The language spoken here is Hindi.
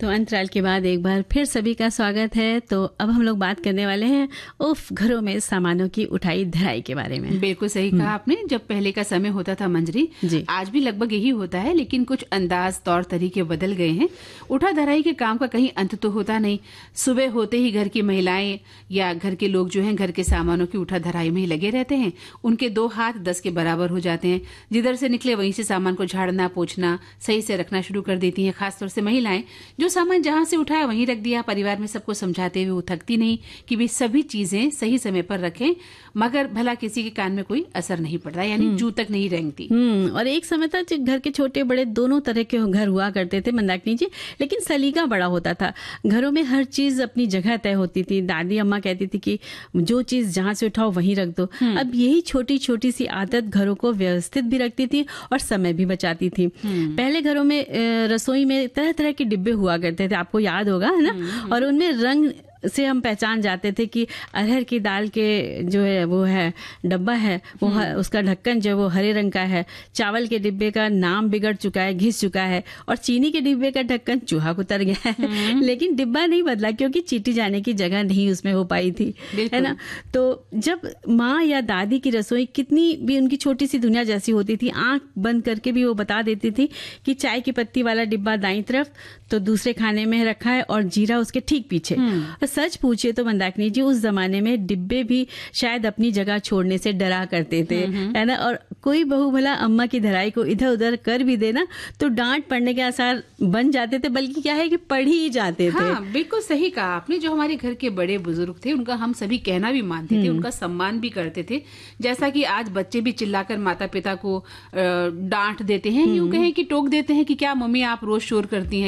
तो अंतराल के बाद एक बार फिर सभी का स्वागत है। तो अब हम लोग बात करने वाले हैं घरों में सामानों की उठाई धराई के बारे में। बिल्कुल सही कहा आपने। जब पहले का समय होता था मंजरी जी, आज भी लगभग यही होता है, लेकिन कुछ अंदाज तौर तरीके बदल गए हैं। उठा धराई के काम का कहीं अंत तो होता नहीं। सुबह होते ही घर की महिलाएं या घर के लोग जो हैं घर के सामानों की उठा धराई में ही लगे रहते हैं। उनके 2 हाथ 10 के बराबर हो जाते हैं। जिधर से निकले वहीं से सामान को झाड़ना पोंछना सही से रखना शुरू कर देती हैं। खासतौर से महिलाएं जो सामान जहां से उठाया वहीं रख दिया। परिवार में सबको समझाते हुए वो थकती नहीं कि भी सभी चीजें सही समय पर रखें, मगर भला किसी के कान में कोई असर नहीं पड़ता, यानी जू तक नहीं रेंगती। और एक समय था जब घर के छोटे बड़े दोनों तरह के घर हुआ करते थे मंदाकिनी जी, लेकिन सलीका बड़ा होता था। घरों में हर चीज अपनी जगह तय होती थी। दादी अम्मा कहती थी कि जो चीज जहां से उठाओ वहीं रख दो। अब यही छोटी छोटी सी आदत घरों को व्यवस्थित भी रखती थी और समय भी बचाती थी। पहले घरों में रसोई में तरह तरह के डिब्बे हुआ करते थे, आपको याद होगा, है ना। और उनमें रंग से हम पहचान जाते थे कि अरहर की दाल के जो है वो है डब्बा है वो उसका ढक्कन जो वो हरे रंग का है। चावल के डिब्बे का नाम बिगड़ चुका है, घिस चुका है। और चीनी के डिब्बे का ढक्कन चूहा कुतर गया है। लेकिन डिब्बा नहीं बदला क्योंकि चीटी जाने की जगह नहीं उसमें हो पाई थी, है ना। तो जब माँ या दादी की रसोई कितनी भी उनकी छोटी सी दुनिया जैसी होती थी, आंख बंद करके भी वो बता देती थी कि चाय की पत्ती वाला डिब्बा दाईं तरफ तो दूसरे खाने में रखा है और जीरा उसके ठीक पीछे। सच पूछिए तो मंदाकिनी जी, उस जमाने में डिब्बे भी शायद अपनी जगह छोड़ने से डरा करते थे, है ना। और कोई बहू भला अम्मा की धराई को इधर उधर कर भी देना तो डांट पड़ने के आसार बन जाते थे, बल्कि क्या है कि पढ़ ही जाते थे। हाँ, बिल्कुल सही कहा आपने। जो हमारे घर के बड़े बुजुर्ग थे उनका हम सभी कहना भी मानते थे, उनका सम्मान भी करते थे। जैसा कि आज बच्चे भी चिल्लाकर माता पिता को डांट देते हैं, यूं कहें कि टोक देते हैं कि क्या मम्मी आप रोज शोर करती हैं।